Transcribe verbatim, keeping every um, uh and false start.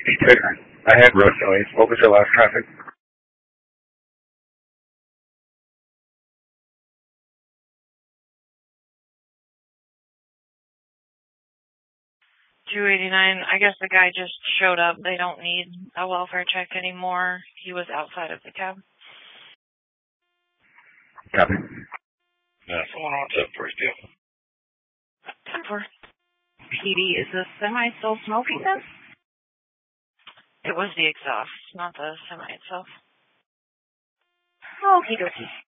Tigger, I had road noise. What was your last traffic? two eighty-nine, I guess the guy just showed up. They don't need a welfare check anymore. He was outside of the cab. Copy. That's one on ten for you. ten four. P D, is the semi still smoking then? It was the exhaust, not the semi itself. Okie dokie.